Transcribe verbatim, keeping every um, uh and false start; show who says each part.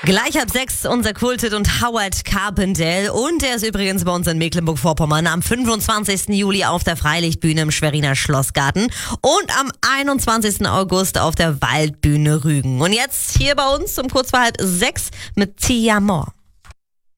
Speaker 1: Gleich halb sechs unser Kulthit und Howard Carpendale. Und er ist übrigens bei uns in Mecklenburg-Vorpommern am fünfundzwanzigsten Juli auf der Freilichtbühne im Schweriner Schlossgarten und am einundzwanzigsten August auf der Waldbühne Rügen. Und jetzt hier bei uns um kurz vor halb sechs mit Tia Moore.